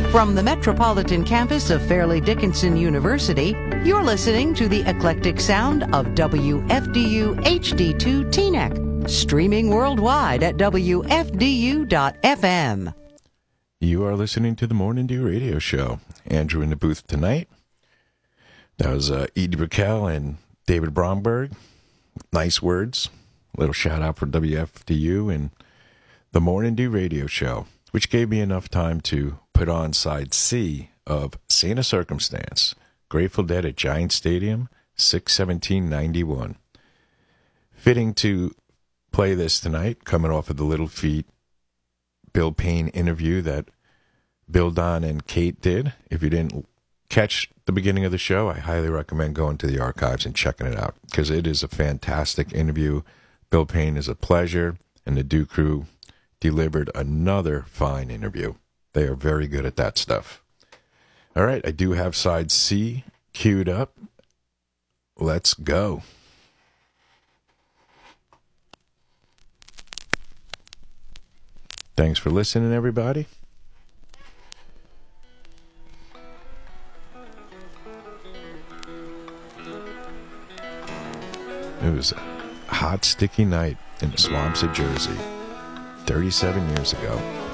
From the metropolitan campus of Fairleigh Dickinson University, you're listening to the eclectic sound of WFDU HD2 Teaneck, streaming worldwide at WFDU.FM. You are listening to the Morning Dew Radio Show. Andrew in the booth tonight. That was Edie Brickell and David Bromberg. Nice words. A little shout out for WFDU and the Morning Dew Radio Show, which gave me enough time to put on side C of Saint of Circumstance, Grateful Dead at Giant Stadium, 6/17/91. Fitting to play this tonight, coming off of the Little Feat Bill Payne interview that Bill, Don, and Kate did. If you didn't catch the beginning of the show, I highly recommend going to the archives and checking it out, because it is a fantastic interview. Bill Payne is a pleasure, and the Dew Crew delivered another fine interview. They are very good at that stuff. All right, I do have side C queued up. Let's go. Thanks for listening, everybody. It was a hot, sticky night in the swamps of Jersey 37 years ago.